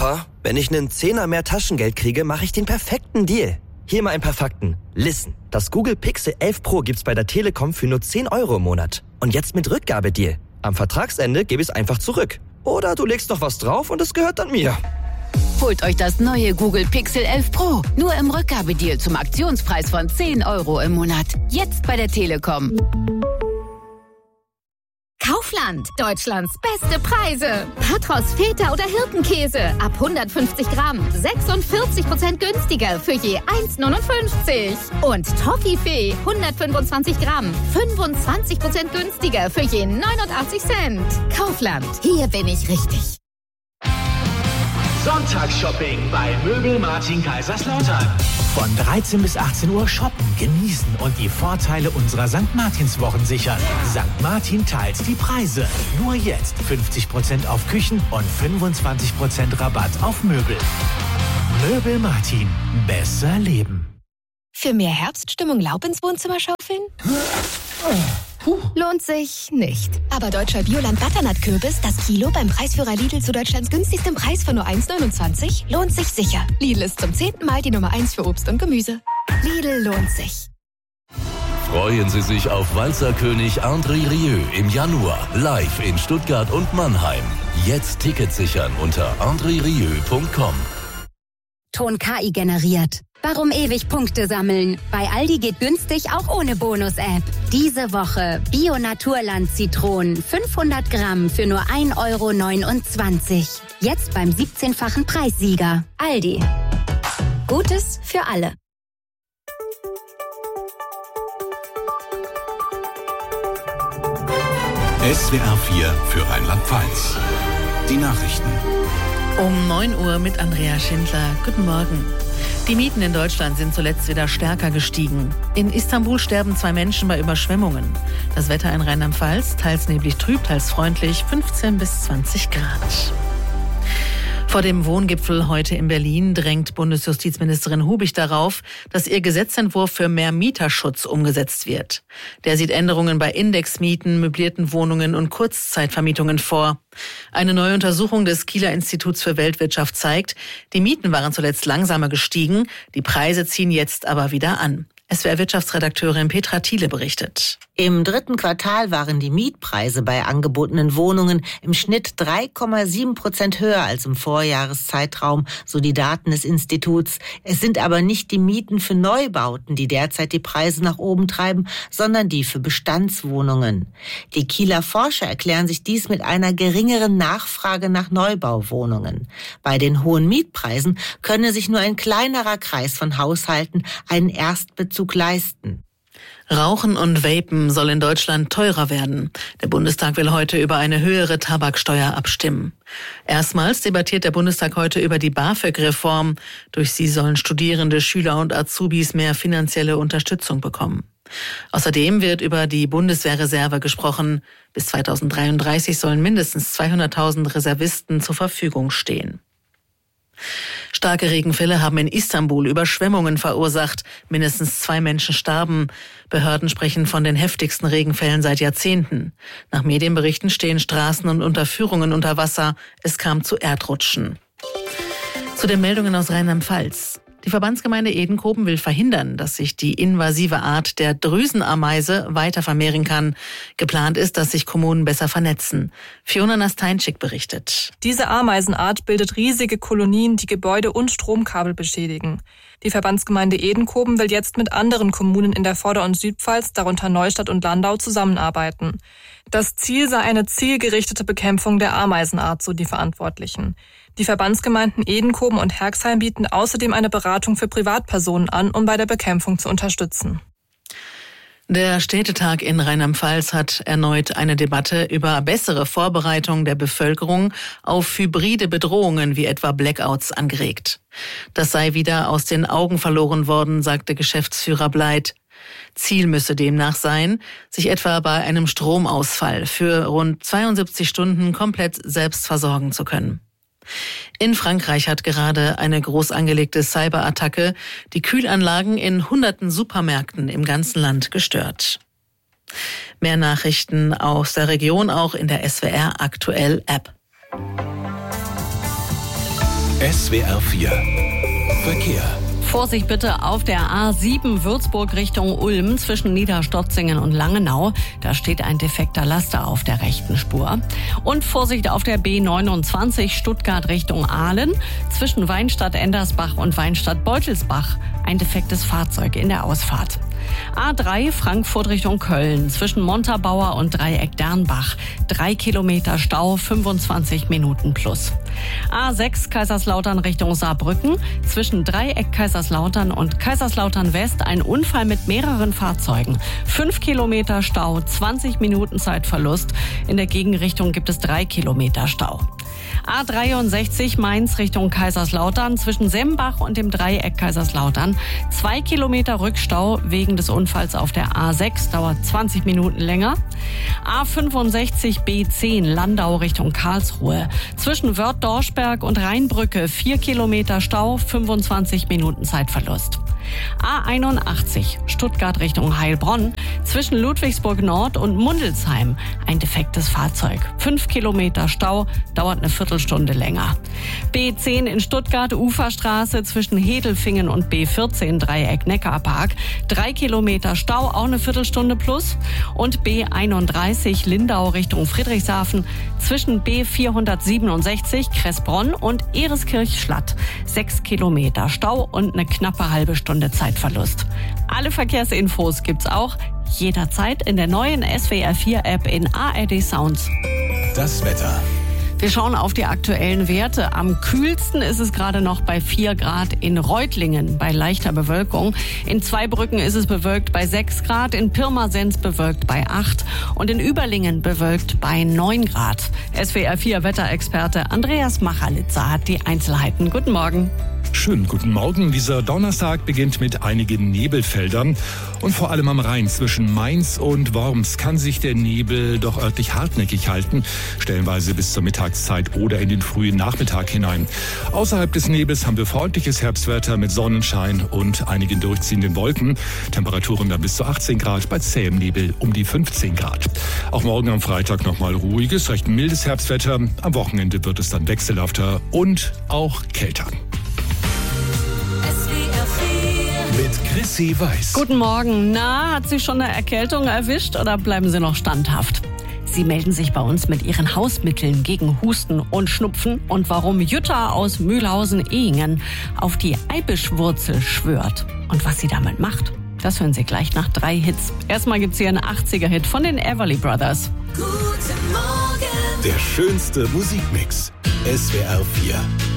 Papa, wenn ich einen Zehner mehr Taschengeld kriege, mache ich den perfekten Deal. Hier mal ein paar Fakten. Listen, das Google Pixel 11 Pro gibt's bei der Telekom für nur 10 € im Monat. Und jetzt mit Rückgabedeal. Am Vertragsende gebe ich es einfach zurück. Oder du legst noch was drauf und es gehört dann mir. Holt euch das neue Google Pixel 11 Pro. Nur im Rückgabedeal zum Aktionspreis von 10 € im Monat. Jetzt bei der Telekom. Kaufland, Deutschlands beste Preise. Patros, Feta oder Hirtenkäse ab 150 Gramm. 46% günstiger für je 1,59. Und Toffifee 125 Gramm. 25% günstiger für je 89 Cent. Kaufland, hier bin ich richtig. Sonntagsshopping bei Möbel Martin Kaiserslautern. Von 13 bis 18 Uhr shoppen, genießen und die Vorteile unserer St. Martinswochen sichern. St. Martin teilt die Preise. Nur jetzt 50% auf Küchen und 25% Rabatt auf Möbel. Möbel Martin. Besser leben. Für mehr Herbststimmung Laub ins Wohnzimmer schaufeln? Lohnt sich nicht. Aber deutscher Bioland-Butternut-Kürbis, das Kilo beim Preisführer Lidl zu Deutschlands günstigstem Preis von nur 1,29, lohnt sich sicher. Lidl ist zum 10. Mal die Nummer 1 für Obst und Gemüse. Lidl lohnt sich. Freuen Sie sich auf Walzerkönig André Rieu im Januar live in Stuttgart und Mannheim. Jetzt Tickets sichern unter andrerieu.com. Ton KI generiert. Warum ewig Punkte sammeln? Bei Aldi geht günstig auch ohne Bonus-App. Diese Woche Bio-Naturland-Zitronen 500 Gramm für nur 1,29 €. Jetzt beim 17-fachen Preissieger. Aldi. Gutes für alle. SWR 4 für Rheinland-Pfalz. Die Nachrichten. Um 9 Uhr mit Andrea Schindler. Guten Morgen. Die Mieten in Deutschland sind zuletzt wieder stärker gestiegen. In Istanbul sterben 2 Menschen bei Überschwemmungen. Das Wetter in Rheinland-Pfalz, teils neblig trüb, teils freundlich, 15 bis 20 Grad. Vor dem Wohngipfel heute in Berlin drängt Bundesjustizministerin Hubig darauf, dass ihr Gesetzentwurf für mehr Mieterschutz umgesetzt wird. Der sieht Änderungen bei Indexmieten, möblierten Wohnungen und Kurzzeitvermietungen vor. Eine neue Untersuchung des Kieler Instituts für Weltwirtschaft zeigt, die Mieten waren zuletzt langsamer gestiegen, die Preise ziehen jetzt aber wieder an. SWR-Wirtschaftsredakteurin Petra Thiele berichtet. Im 3. Quartal waren die Mietpreise bei angebotenen Wohnungen im Schnitt 3,7% höher als im Vorjahreszeitraum, so die Daten des Instituts. Es sind aber nicht die Mieten für Neubauten, die derzeit die Preise nach oben treiben, sondern die für Bestandswohnungen. Die Kieler Forscher erklären sich dies mit einer geringeren Nachfrage nach Neubauwohnungen. Bei den hohen Mietpreisen könne sich nur ein kleinerer Kreis von Haushalten einen Erstbezug leisten. Rauchen und Vapen soll in Deutschland teurer werden. Der Bundestag will heute über eine höhere Tabaksteuer abstimmen. Erstmals debattiert der Bundestag heute über die BAföG-Reform. Durch sie sollen Studierende, Schüler und Azubis mehr finanzielle Unterstützung bekommen. Außerdem wird über die Bundeswehrreserve gesprochen. Bis 2033 sollen mindestens 200.000 Reservisten zur Verfügung stehen. Starke Regenfälle haben in Istanbul Überschwemmungen verursacht. Mindestens 2 Menschen starben. Behörden sprechen von den heftigsten Regenfällen seit Jahrzehnten. Nach Medienberichten stehen Straßen und Unterführungen unter Wasser. Es kam zu Erdrutschen. Zu den Meldungen aus Rheinland-Pfalz. Die Verbandsgemeinde Edenkoben will verhindern, dass sich die invasive Art der Drüsenameise weiter vermehren kann. Geplant ist, dass sich Kommunen besser vernetzen. Fiona Nasteinczyk berichtet. Diese Ameisenart bildet riesige Kolonien, die Gebäude und Stromkabel beschädigen. Die Verbandsgemeinde Edenkoben will jetzt mit anderen Kommunen in der Vorder- und Südpfalz, darunter Neustadt und Landau, zusammenarbeiten. Das Ziel sei eine zielgerichtete Bekämpfung der Ameisenart, so die Verantwortlichen. Die Verbandsgemeinden Edenkoben und Herxheim bieten außerdem eine Beratung für Privatpersonen an, um bei der Bekämpfung zu unterstützen. Der Städtetag in Rheinland-Pfalz hat erneut eine Debatte über bessere Vorbereitung der Bevölkerung auf hybride Bedrohungen wie etwa Blackouts angeregt. Das sei wieder aus den Augen verloren worden, sagte Geschäftsführer Bleit. Ziel müsse demnach sein, sich etwa bei einem Stromausfall für rund 72 Stunden komplett selbst versorgen zu können. In Frankreich hat gerade eine groß angelegte Cyberattacke die Kühlanlagen in hunderten Supermärkten im ganzen Land gestört. Mehr Nachrichten aus der Region auch in der SWR Aktuell App. SWR 4 Verkehr. Vorsicht bitte auf der A7 Würzburg Richtung Ulm zwischen Niederstotzingen und Langenau. Da steht ein defekter Laster auf der rechten Spur. Und Vorsicht auf der B29 Stuttgart Richtung Aalen zwischen Weinstadt-Endersbach und Weinstadt-Beutelsbach. Ein defektes Fahrzeug in der Ausfahrt. A3 Frankfurt Richtung Köln zwischen Montabaur und Dreieck Dernbach. 3 Kilometer Stau, 25 Minuten plus. A6 Kaiserslautern Richtung Saarbrücken zwischen Dreieck Kaiserslautern und Kaiserslautern West ein Unfall mit mehreren Fahrzeugen. 5 Kilometer Stau, 20 Minuten Zeitverlust. In der Gegenrichtung gibt es 3 Kilometer Stau. A63 Mainz Richtung Kaiserslautern zwischen Sembach und dem Dreieck Kaiserslautern. 2 Kilometer Rückstau wegen des Unfalls auf der A6, dauert 20 Minuten länger. A65 B10 Landau Richtung Karlsruhe. Zwischen Wörth-Dorschberg und Rheinbrücke 4 Kilometer Stau, 25 Minuten Zeitverlust. A81 Stuttgart Richtung Heilbronn zwischen Ludwigsburg Nord und Mundelsheim ein defektes Fahrzeug. 5 Kilometer Stau, dauert eine Viertelstunde länger. B10 in Stuttgart Uferstraße zwischen Hedelfingen und B14 Dreieck Neckarpark. 3 Kilometer Stau, auch eine Viertelstunde plus. Und B31 Lindau Richtung Friedrichshafen zwischen B467 Kressbronn und Ereskirch-Schlatt. 6 Kilometer Stau und eine knappe halbe Stunde Zeitverlust. Alle Verkehrsinfos gibt's auch jederzeit in der neuen SWR 4 App in ARD Sounds. Das Wetter. Wir schauen auf die aktuellen Werte. Am kühlsten ist es gerade noch bei 4 Grad in Reutlingen bei leichter Bewölkung. In Zweibrücken ist es bewölkt bei 6 Grad, in Pirmasens bewölkt bei 8 und in Überlingen bewölkt bei 9 Grad. SWR 4 Wetterexperte Andreas Machalitzer hat die Einzelheiten. Guten Morgen. Schönen guten Morgen. Dieser Donnerstag beginnt mit einigen Nebelfeldern. Und vor allem am Rhein zwischen Mainz und Worms kann sich der Nebel doch örtlich hartnäckig halten, stellenweise bis zur Mittagszeit oder in den frühen Nachmittag hinein. Außerhalb des Nebels haben wir freundliches Herbstwetter mit Sonnenschein und einigen durchziehenden Wolken. Temperaturen dann bis zu 18 Grad, bei zähem Nebel um die 15 Grad. Auch morgen am Freitag nochmal ruhiges, recht mildes Herbstwetter. Am Wochenende wird es dann wechselhafter und auch kälter. Mit Chrissy Weiß. Guten Morgen. Na, hat Sie schon eine Erkältung erwischt oder bleiben Sie noch standhaft? Sie melden sich bei uns mit Ihren Hausmitteln gegen Husten und Schnupfen und warum Jutta aus Mühlhausen-Ehingen auf die Eibischwurzel schwört und was sie damit macht. Das hören Sie gleich nach 3 Hits. Erstmal gibt's hier einen 80er-Hit von den Everly Brothers. Guten Morgen. Der schönste Musikmix. SWR 4.